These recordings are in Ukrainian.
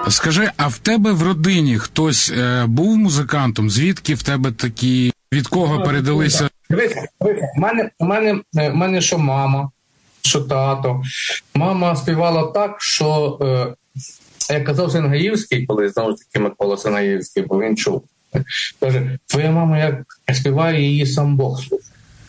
Скажи, а в тебе в родині хтось був музикантом? Звідки в тебе такі, від кого передалися? Дивися, в мене що мама, що тато. Мама співала так, що, як казав Сингаївський, коли, знову ж таки, Микола Сингаївський, бо він чув. Каже, твоя мама як співає, її сам Бог слухає.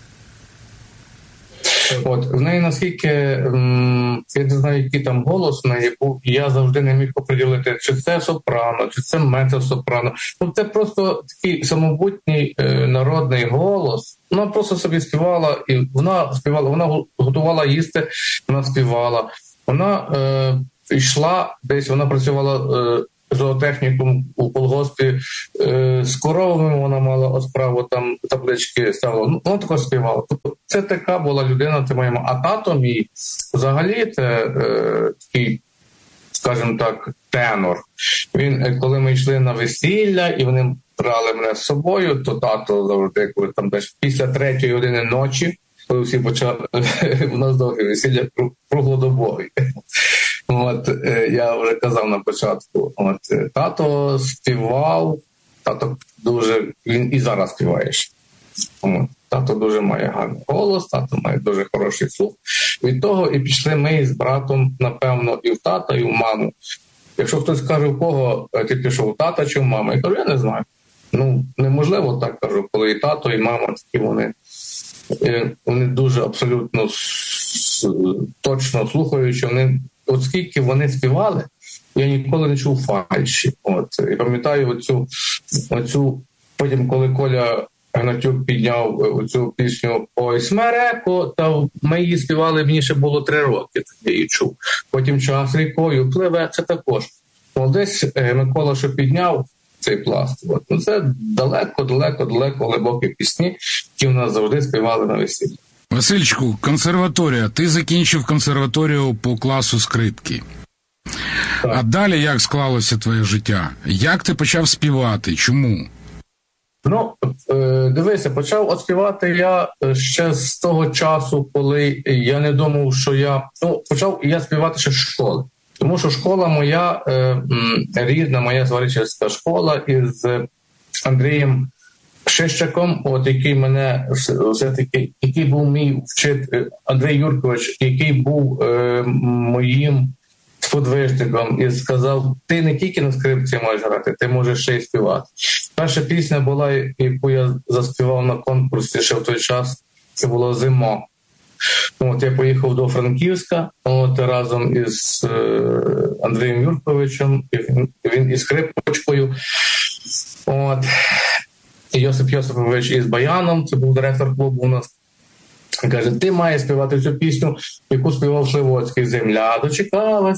От, в неї наскільки, я не знаю, який там голос в неї був, я завжди не міг оприділити, чи це сопрано, чи це мецо-сопрано. Ну, це просто такий самобутній народний голос. Вона просто собі співала, і вона готувала їсти, вона співала. Вона йшла десь, вона працювала зоотехнікум у колгоспі, з коровами вона мала справу, там таблички ставила. Ну, вона також співала. Тобто це така була людина, це моя мама. А тато мій взагалі це такий, скажімо так, тенор. Він, коли ми йшли на весілля, і вони брали мене з собою, то тато завжди, коли там десь після 3-ї години ночі, коли всі почали, у нас довге весілля круглодобове. От, я вже казав на початку, тато співав, тато дуже, він і зараз співає ще. Тато дуже має гарний голос, тато має дуже хороший слух. Від того і пішли ми з братом, напевно, і в тата, і в маму. Якщо хтось каже, у кого ти пішов, у тата чи в маму, я кажу, я не знаю. Ну, неможливо так, кажу, коли і тато, і мама, такі вони дуже абсолютно точно слухаючи, вони, от скільки вони співали, я ніколи не чув фальші. І пам'ятаю оцю, потім, коли Коля Гнатюк підняв оцю пісню «Ой, смереко», та ми її співали, мені ще було 3 роки, я її чув. Потім «Час рікою пливе», це також. Десь Микола, що підняв цей пласт. Це далеко глибокі пісні, які в нас завжди співали на весіллі. Васильчику, консерваторія. Ти закінчив консерваторію по класу скрипки. Так. А далі як склалося твоє життя? Як ти почав співати? Чому? Ну, дивися, почав співати я ще з того часу, коли я не думав, що я... Ну, почав я співати ще з школи. Тому що школа моя, рідна, моя Зваричівська школа із Андрієм Шищаком, який мене все-таки, який був мій вчитель, Андрій Юркович, який був моїм сподвижником, і сказав, ти не тільки на скрипці можеш грати, ти можеш ще й співати. Перша пісня була, яку я заспівав на конкурсі ще в той час, це було «Зимо». Я поїхав до Франківська разом із Андрієм Юрковичем, він із скрипочкою. Йосип Йосипович із баяном, це був директор клубу у нас. Він каже, ти маєш співати цю пісню, яку співав Шливоцький, «Земля дочекалась